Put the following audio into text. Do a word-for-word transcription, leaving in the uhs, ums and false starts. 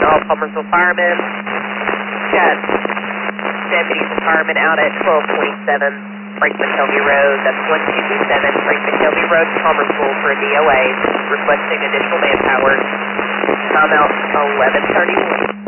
all Palmersville firemen. Got deputies and firemen out at twelve twenty-seven Frank McKelvey Road. That's one two two seven Frank McKelvey Road, Palmersville for a D O A. Requesting additional manpower. Time out eleven thirty-one.